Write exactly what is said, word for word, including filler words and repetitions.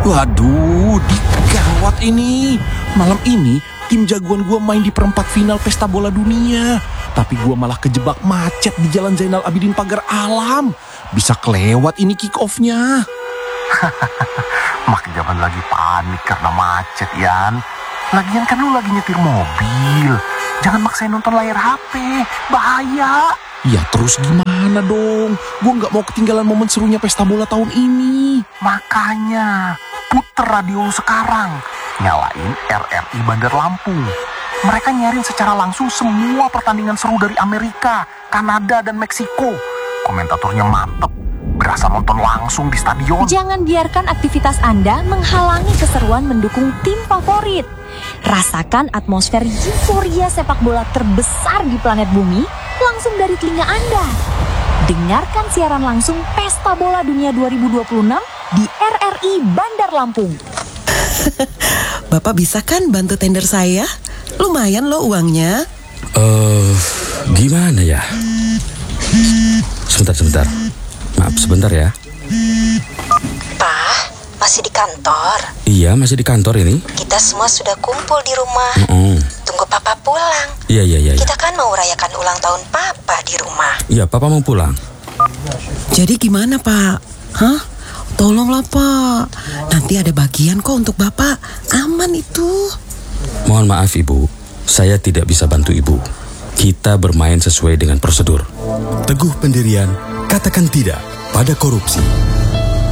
Waduh, digawat ini. Malam ini tim jagoan gue main di perempat final pesta bola dunia. Tapi gue malah kejebak macet di Jalan Zainal Abidin Pagar Alam. Bisa kelewat ini kick off-nya. Makin zaman lagi panik karena macet, Yan. Lagian kan lu lagi nyetir mobil. Jangan maksain nonton layar H P. Bahaya. Ya terus gimana dong? Gue gak mau ketinggalan momen serunya pesta bola tahun ini. Makanya, puter radio lu sekarang. Nyalain R R I Bandar Lampung. Mereka nyarin secara langsung semua pertandingan seru dari Amerika, Kanada, dan Meksiko. Komentatornya mantep. Berasa nonton langsung di stadion. Jangan biarkan aktivitas Anda menghalangi keseruan mendukung tim favorit. Rasakan atmosfer euforia sepak bola terbesar di planet bumi langsung dari telinga Anda. Dengarkan siaran langsung Pesta Bola Dunia dua ribu dua puluh enam di R R I Bandar Lampung. Bapak bisa kan bantu tender saya? Lumayan loh uangnya. Eh, uh, gimana ya? Sebentar, sebentar. Maaf sebentar ya. Pak, masih di kantor? Iya, masih di kantor ini. Kita semua sudah kumpul di rumah. Mm-mm. Tunggu Papa pulang. Iya, iya, iya. Kita kan mau rayakan ulang tahun Papa di rumah. Iya, Papa mau pulang. Jadi gimana, Pak? Hah? Tolonglah, Pak. Nanti ada bagian kok untuk Bapak. Aman itu. Mohon maaf, Ibu. Saya tidak bisa bantu Ibu. Kita bermain sesuai dengan prosedur. Teguh pendirian, katakan tidak pada korupsi.